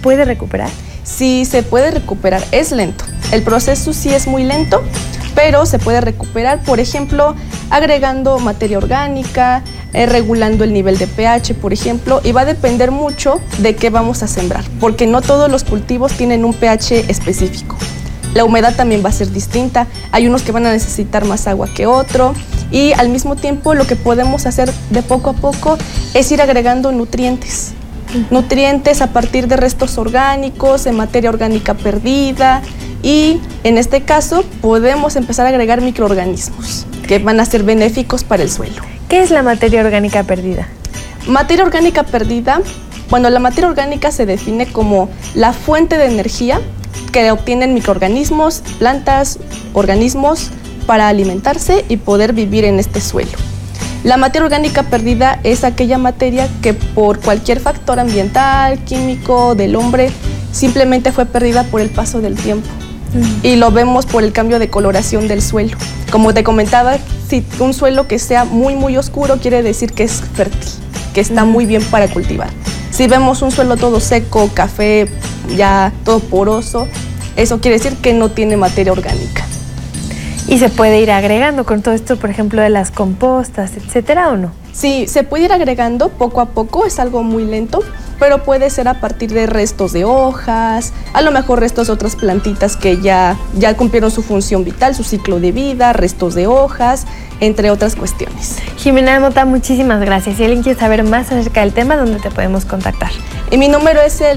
puede recuperar? Sí, se puede recuperar, es lento. El proceso sí es muy lento, pero se puede recuperar, por ejemplo, agregando materia orgánica, regulando el nivel de pH, por ejemplo, y va a depender mucho de qué vamos a sembrar, porque no todos los cultivos tienen un pH específico. La humedad también va a ser distinta, hay unos que van a necesitar más agua que otro, y al mismo tiempo lo que podemos hacer de poco a poco es ir agregando nutrientes. Nutrientes a partir de restos orgánicos, de materia orgánica perdida, y en este caso podemos empezar a agregar microorganismos que van a ser benéficos para el suelo. ¿Qué es la materia orgánica perdida? Materia orgánica perdida, bueno, la materia orgánica se define como la fuente de energía que obtienen microorganismos, plantas, organismos para alimentarse y poder vivir en este suelo. La materia orgánica perdida es aquella materia que por cualquier factor ambiental, químico, del hombre, simplemente fue perdida por el paso del tiempo. Y lo vemos por el cambio de coloración del suelo. Como te comentaba, si un suelo que sea muy oscuro quiere decir que es fértil, que está muy bien para cultivar. Si vemos un suelo todo seco, café, ya todo poroso, eso quiere decir que no tiene materia orgánica. ¿Y se puede ir agregando con todo esto, por ejemplo, de las compostas, etcétera, o no? Sí, se puede ir agregando poco a poco, es algo muy lento, pero puede ser a partir de restos de hojas, a lo mejor restos de otras plantitas que ya cumplieron su función vital, su ciclo de vida, restos de hojas, entre otras cuestiones. Jimena Mota, muchísimas gracias. Si alguien quiere saber más acerca del tema, ¿dónde te podemos contactar? Y mi número es el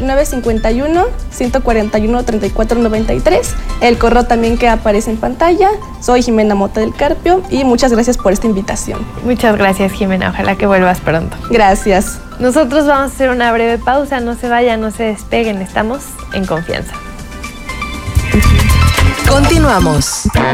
951-141-3493. El correo también que aparece en pantalla. Soy Jimena Mota del Carpio y muchas gracias por esta invitación. Muchas gracias, Jimena. Ojalá que vuelvas pronto. Gracias. Nosotros vamos a hacer una breve pausa. No se vayan, no se despeguen. Estamos en confianza. Continuamos.